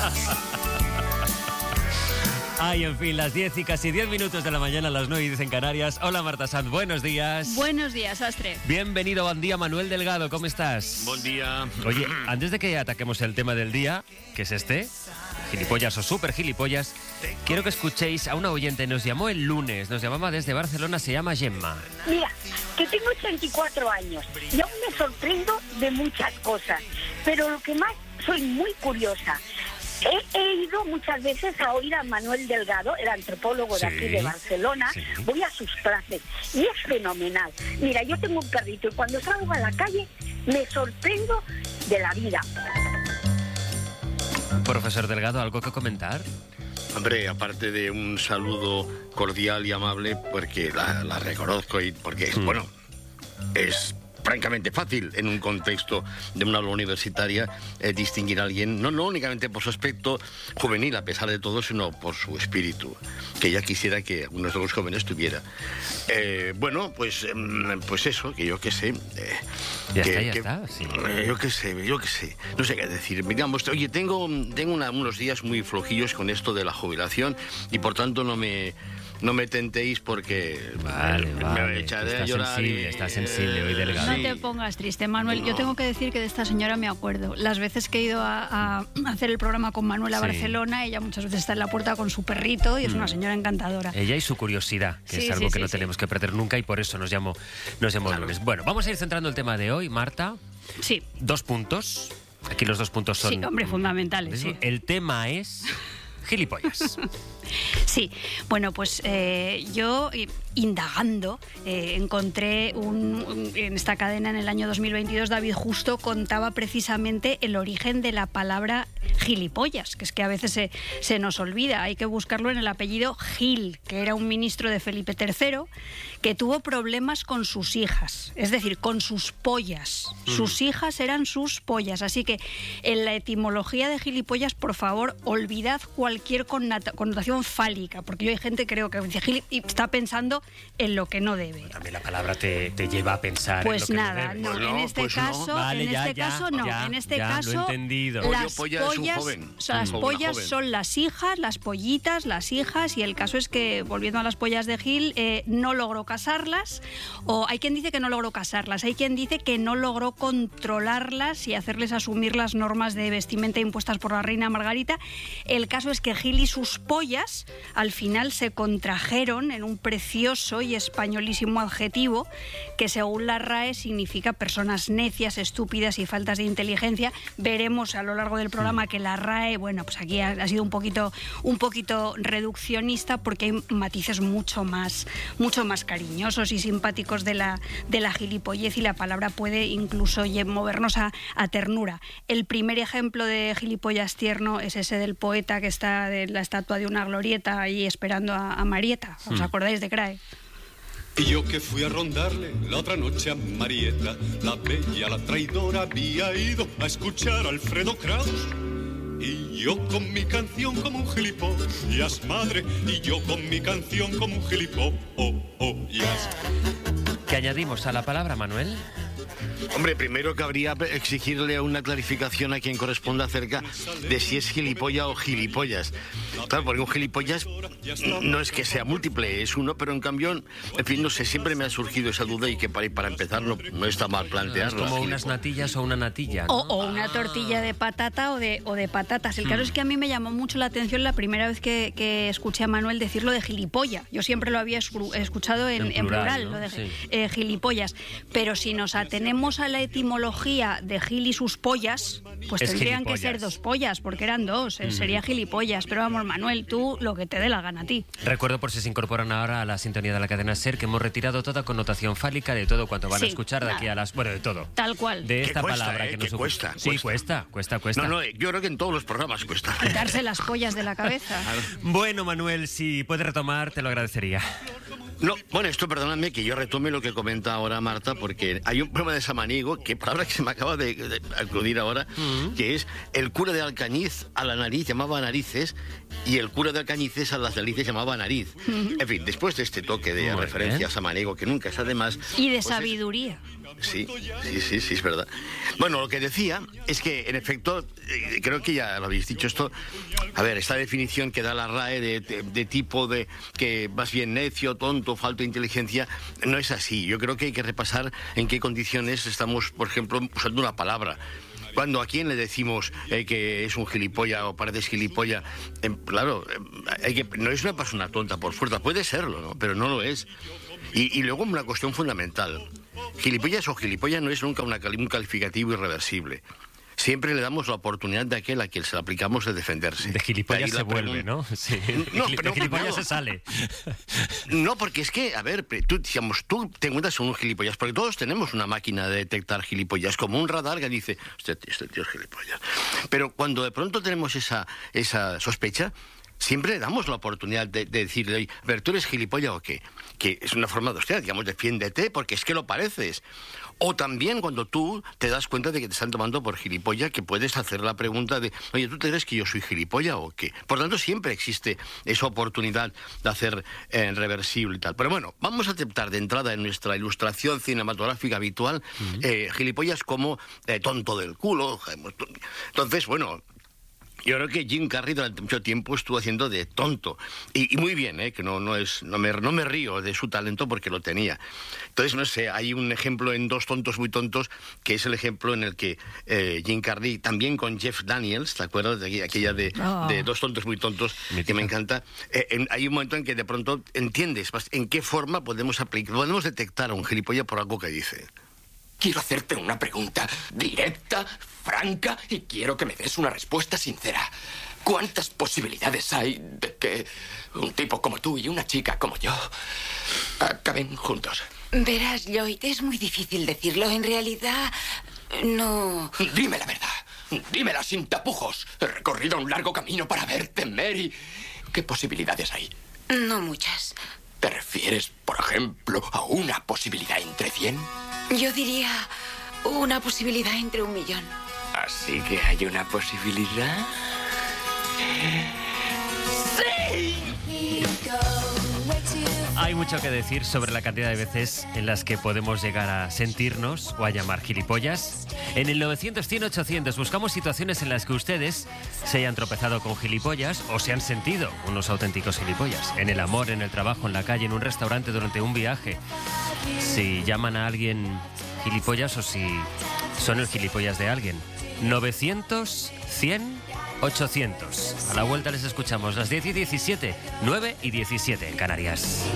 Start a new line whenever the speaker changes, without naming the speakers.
Ay, en fin, las 10 y casi 10 minutos de la mañana, las 9 y 10 en Canarias. Hola, Marta Sanz, buenos días.
Buenos días, Astre.
Bienvenido, buen día, Manuel Delgado, ¿cómo estás?
Buen día.
Oye, antes de que ataquemos el tema del día, que es gilipollas o super gilipollas, quiero que escuchéis a una oyente, nos llamó el lunes, nos llamaba desde Barcelona, se llama Gemma.
Mira, que tengo 84 años y aún me sorprendo de muchas cosas, pero lo que más, soy muy curiosa. He ido muchas veces a oír a Manuel Delgado, el antropólogo de aquí de Barcelona, voy a sus clases y es fenomenal. Mira, yo tengo un perrito y cuando salgo a la calle me sorprendo de la vida.
Profesor Delgado, ¿algo que comentar?
Hombre, aparte de un saludo cordial y amable, porque la reconozco y porque, bueno, es francamente fácil en un contexto de una aula universitaria distinguir a alguien, no únicamente por su aspecto juvenil, a pesar de todo, sino por su espíritu, que ya quisiera que algunos de los jóvenes tuviera. Bueno, pues eso, que yo qué sé.
Ya está, sí.
Yo qué sé, no sé qué decir. Digamos, oye, tengo unos días muy flojillos con esto de la jubilación y por tanto no me tentéis porque me echaré a llorar.
Está sensible hoy, Delgado.
No te pongas triste, Manuel. Yo tengo que decir que de esta señora me acuerdo. Las veces que he ido a hacer el programa con Manuel a Barcelona, ella muchas veces está en la puerta con su perrito y es una señora encantadora.
Ella y su curiosidad, que es algo que no tenemos que perder nunca y por eso nos llamó el lunes. Bueno, vamos a ir centrando el tema de hoy, Marta.
Sí.
2 puntos. Aquí los 2 puntos son...
Sí, hombre, fundamentales. Sí.
El tema es gilipollas.
Sí, bueno, pues yo indagando encontré en esta cadena en el año 2022, David Justo contaba precisamente el origen de la palabra gilipollas, que es que a veces se nos olvida, hay que buscarlo en el apellido Gil, que era un ministro de Felipe III, que tuvo problemas con sus hijas, es decir, con sus pollas. Sus hijas eran sus pollas, así que en la etimología de gilipollas, por favor, olvidad cualquier connotación fálica, porque yo hay gente creo que dice gil y está pensando en lo que no debe.
También la palabra te lleva a pensar
pues
en lo
nada,
que no debe.
en este caso,
Vale,
en este caso
lo he entendido.
Las pollas son las hijas, las pollitas, las hijas, y el caso es que, volviendo a las pollas de Gil, no logró casarlas, o hay quien dice que no logró casarlas, hay quien dice que no logró controlarlas y hacerles asumir las normas de vestimenta impuestas por la reina Margarita. El caso es que Gil y sus pollas al final se contrajeron en un precioso y españolísimo adjetivo que, según la RAE, significa personas necias, estúpidas y faltas de inteligencia. Veremos a lo largo del programa que la RAE, bueno, pues aquí ha sido un poquito reduccionista, porque hay matices mucho más cariñosos y simpáticos de la gilipollez, y la palabra puede incluso movernos a ternura. El primer ejemplo de gilipollas tierno es ese del poeta que está de la estatua de una glorieta ahí esperando a Marieta. ¿Os acordáis de Crae?
Y yo que fui a rondarle la otra noche a Marieta, la bella, la traidora, había ido a escuchar a Alfredo Kraus. Y yo con mi canción como un gilipollas, madre, y yo con mi canción como un gilipollas.
¿Qué añadimos a la palabra, Manuel?
Hombre, primero cabría exigirle una clarificación a quien corresponda acerca de si es gilipollas o gilipollas. Claro, porque un gilipollas no es que sea múltiple, es uno, pero en cambio, en fin, no sé, siempre me ha surgido esa duda y que para empezar no está mal plantearla.
Es como unas natillas o una natilla, ¿no?
O una tortilla de patata o de patatas. El caso es que a mí me llamó mucho la atención la primera vez que escuché a Manuel decirlo de gilipollas. Yo siempre lo había escuchado en plural, ¿no? Lo de gilipollas. Pero si nos atenemos a la etimología de Gil y sus pollas, pues tendrían que ser 2 pollas, porque eran 2, sería gilipollas. Pero vamos, Manuel, tú lo que te dé la gana a ti.
Recuerdo, por si se incorporan ahora a la sintonía de la cadena SER, que hemos retirado toda connotación fálica de todo cuanto van a escuchar de aquí a las... Bueno, de todo.
Tal cual.
De esta
cuesta,
palabra que nos
cuesta.
Sí, cuesta.
No, yo creo que en todos los programas cuesta.
Quitarse las pollas de la cabeza.
Bueno, Manuel, si puedes retomar, te lo agradecería.
No, bueno, esto perdóname que yo retome lo que comenta ahora Marta, porque hay un problema de Samaniego, que palabra que se me acaba de acudir ahora, que es el cura de Alcañiz a la nariz llamaba narices y el cura de Alcañices a las narices llamaba nariz. En fin, después de este toque de referencia a Samaniego, que nunca es además...
Y de sabiduría.
Sí, es verdad. Bueno, lo que decía es que, en efecto, creo que ya lo habéis dicho esto. A ver, esta definición que da la RAE de tipo de que más bien necio, tonto, falto de inteligencia, no es así. Yo creo que hay que repasar en qué condiciones estamos, por ejemplo, usando una palabra. Cuando a quién le decimos que es un gilipollas o pareces gilipollas, claro, no es una persona tonta por fuerza, puede serlo, ¿no? Pero no lo es. Y luego una cuestión fundamental. Gilipollas o gilipollas no es nunca un calificativo irreversible. Siempre le damos la oportunidad de aquel a quien se la aplicamos de defenderse.
De gilipollas se vuelve, ¿no? Sí. De gilipollas se sale.
No, porque es que, a ver, tú te encuentras con un gilipollas, porque todos tenemos una máquina de detectar gilipollas, como un radar que dice, este tío es gilipollas. Pero cuando de pronto tenemos esa sospecha, siempre le damos la oportunidad de decirle, oye, a ver, ¿tú eres gilipollas o qué? Que es una forma de hostia, digamos, defiéndete porque es que lo pareces. O también cuando tú te das cuenta de que te están tomando por gilipollas, que puedes hacer la pregunta de, oye, ¿tú te crees que yo soy gilipollas o qué? Por tanto, siempre existe esa oportunidad de hacer reversible y tal. Pero bueno, vamos a aceptar de entrada en nuestra ilustración cinematográfica habitual gilipollas como tonto del culo. Entonces, bueno, yo creo que Jim Carrey durante mucho tiempo estuvo haciendo de tonto. Y muy bien, que no me río de su talento porque lo tenía. Entonces, no sé, hay un ejemplo en Dos tontos muy tontos, que es el ejemplo en el que Jim Carrey, también con Jeff Daniels, ¿te acuerdas? De aquella de Dos tontos muy tontos, que me encanta. Hay un momento en que de pronto entiendes en qué forma podemos detectar a un gilipollas por algo que dice.
Quiero hacerte una pregunta directa, franca, y quiero que me des una respuesta sincera. ¿Cuántas posibilidades hay de que un tipo como tú y una chica como yo acaben juntos?
Verás, Lloyd, es muy difícil decirlo. En realidad, no...
Dime la verdad. Dímela sin tapujos. He recorrido un largo camino para verte, Mary. ¿Qué posibilidades hay?
No muchas.
¿Te refieres, por ejemplo, a una posibilidad entre 100?
Yo diría una posibilidad entre 1.000.000.
¿Así que hay una posibilidad? ¡Sí!
Hay mucho que decir sobre la cantidad de veces en las que podemos llegar a sentirnos o a llamar gilipollas. En el 900-100-800 buscamos situaciones en las que ustedes se hayan tropezado con gilipollas o se han sentido unos auténticos gilipollas. En el amor, en el trabajo, en la calle, en un restaurante, durante un viaje. Si llaman a alguien gilipollas o si son el gilipollas de alguien. 900-100-800. A la vuelta les escuchamos las 10:17, 9:17 en Canarias.